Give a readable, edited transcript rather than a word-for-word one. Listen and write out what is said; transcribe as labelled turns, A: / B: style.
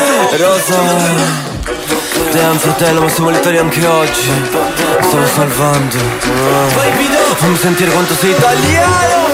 A: Rosa, damn fratello, ma siamo letali anche oggi. Stavo salvando. Fammi sentire quanto sei italiano.